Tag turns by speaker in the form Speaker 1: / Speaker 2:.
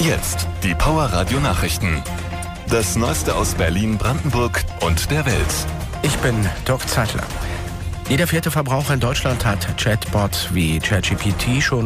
Speaker 1: Jetzt die Power Radio Nachrichten. Das Neueste aus Berlin, Brandenburg und der Welt.
Speaker 2: Ich bin Dirk Zeitler. Jeder vierte Verbraucher in Deutschland hat Chatbots wie ChatGPT schon